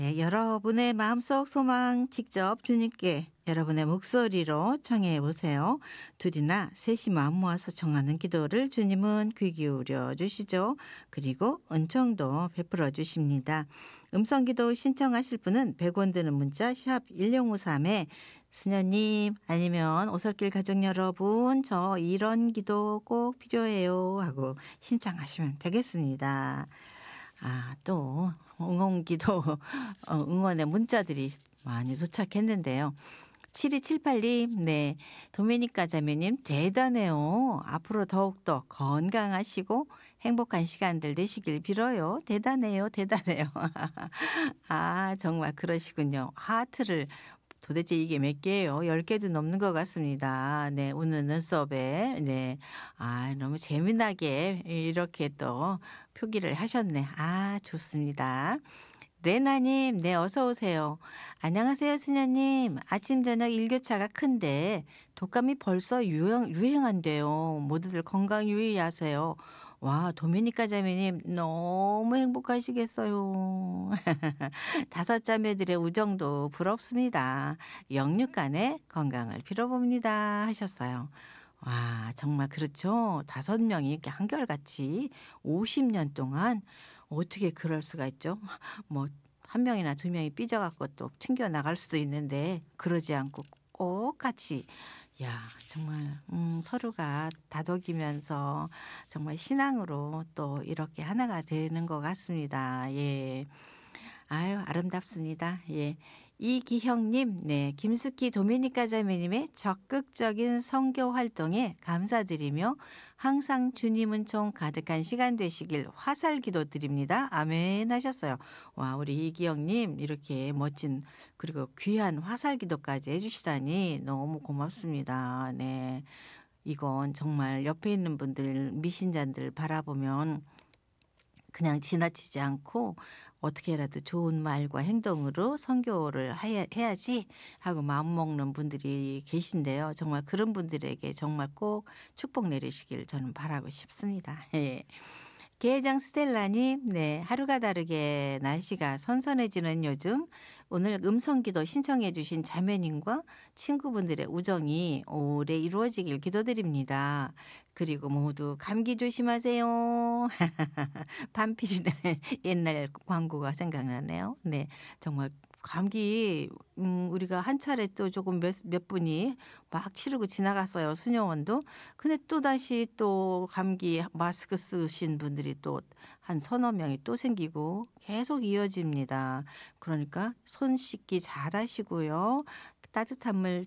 네, 여러분의 마음속 소망 직접 주님께 여러분의 목소리로 청해 보세요. 둘이나 셋이 마음 모아서 청하는 기도를 주님은 귀 기울여 주시죠. 그리고 은총도 베풀어 주십니다. 음성기도 신청하실 분은 100원 드는 문자 샵 1053에 수녀님 아니면 오솔길 가족 여러분 저 이런 기도 꼭 필요해요 하고 신청하시면 되겠습니다. 또 응원기도 응원의 문자들이 많이 도착했는데요. 7278님, 네. 도미니카 자매님, 대단해요. 앞으로 더욱더 건강하시고 행복한 시간들 되시길 빌어요. 대단해요. 대단해요. 정말 그러시군요. 하트를 도대체 이게 몇 개예요? 10개도 넘는 것 같습니다. 네. 오늘 눈썹에. 네. 너무 재미나게 이렇게 또 표기를 하셨네. 좋습니다. 레나님, 네, 어서 오세요. 안녕하세요, 수녀님. 아침, 저녁 일교차가 큰데 독감이 벌써 유행한대요. 모두들 건강 유의하세요. 와, 도미니카 자매님, 너무 행복하시겠어요. 다섯 자매들의 우정도 부럽습니다. 영육 간의 건강을 빌어봅니다. 하셨어요. 와, 정말 그렇죠. 다섯 명이 이렇게 한결같이 50년 동안 어떻게 그럴 수가 있죠? 뭐, 한 명이나 두 명이 삐져갖고 또 튕겨나갈 수도 있는데 그러지 않고 꼭 같이 정말 서로가 다독이면서 정말 신앙으로 또 이렇게 하나가 되는 것 같습니다. 예. 아름답습니다. 예. 이기형님, 네. 김숙희 도미니카 자매님의 적극적인 선교 활동에 감사드리며 항상 주님 은총 가득한 시간 되시길 화살 기도 드립니다. 아멘 하셨어요. 와, 우리 이기형님 이렇게 멋진 그리고 귀한 화살 기도까지 해주시다니 너무 고맙습니다. 네. 이건 정말 옆에 있는 분들 미신자들 바라보면 그냥 지나치지 않고 어떻게라도 좋은 말과 행동으로 선교를 해야지 하고 마음먹는 분들이 계신데요. 정말 그런 분들에게 정말 꼭 축복 내리시길 저는 바라고 싶습니다. 예. 계장 스텔라님, 네. 하루가 다르게 날씨가 선선해지는 요즘 오늘 음성기도 신청해 주신 자매님과 친구분들의 우정이 오래 이루어지길 기도드립니다. 그리고 모두 감기 조심하세요. 반필이네. 옛날 광고가 생각나네요. 네. 정말 감기 우리가 한 차례 또 조금 몇 분이 막 치르고 지나갔어요, 수녀원도. 근데 또다시 또 감기 마스크 쓰신 분들이 또 한 서너 명이 또 생기고 계속 이어집니다. 그러니까 손 씻기 잘 하시고요. 따뜻한 물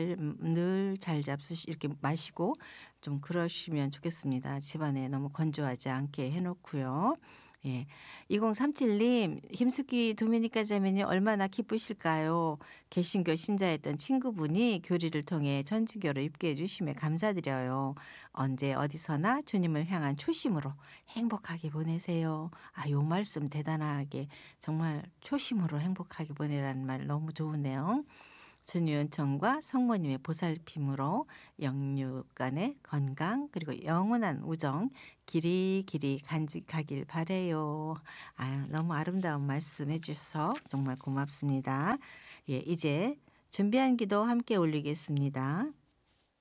늘 잘 잡수시 이렇게 마시고 좀 그러시면 좋겠습니다. 집안에 너무 건조하지 않게 해 놓고요. 예. 2037님, 김숙기 도미니카 자매님 얼마나 기쁘실까요? 개신교 신자였던 친구분이 교리를 통해 천주교로 입교해 주심에 감사드려요. 언제 어디서나 주님을 향한 초심으로 행복하게 보내세요. 요 말씀 대단하게 정말 초심으로 행복하게 보내라는 말 너무 좋으네요. 주님 은총과 성모님의 보살핌으로 영육 간의 건강 그리고 영원한 우정 길이 간직하길 바래요. 너무 아름다운 말씀해 주셔서 정말 고맙습니다. 예, 이제 준비한 기도 함께 올리겠습니다.